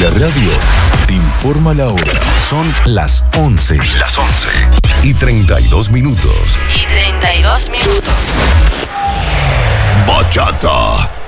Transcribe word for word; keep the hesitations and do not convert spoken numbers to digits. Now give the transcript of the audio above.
La radio te informa la hora. Son las once. Las once. Y treinta y dos minutos. Y treinta y dos minutos. Bachata.